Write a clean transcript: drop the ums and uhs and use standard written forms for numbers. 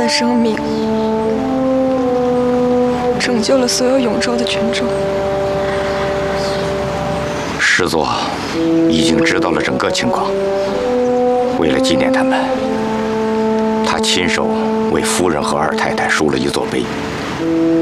的生命，拯救了所有永州的群众。 师座已经知道了整个情况，为了纪念他们，他亲手为夫人和二太太梳了一座碑。